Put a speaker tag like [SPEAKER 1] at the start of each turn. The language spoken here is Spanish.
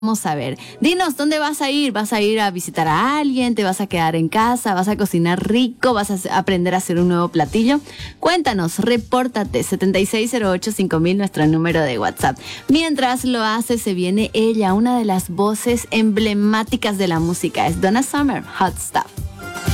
[SPEAKER 1] Vamos a ver, dinos, ¿dónde vas a ir? ¿Vas a ir a visitar a alguien? ¿Te vas a quedar en casa? ¿Vas a cocinar rico? ¿Vas a aprender a hacer un nuevo platillo? Cuéntanos, repórtate, 76085000, nuestro número de WhatsApp. Mientras lo hace, se viene ella, una de las voces emblemáticas de la música, es Donna Summer, Hot Stuff.